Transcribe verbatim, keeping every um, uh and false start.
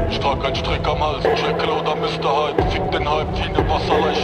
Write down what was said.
Ich trag einen Strick am Hals, Jekyll oder Mister Hyde. Fick den Hype wie ne Wasserleiche.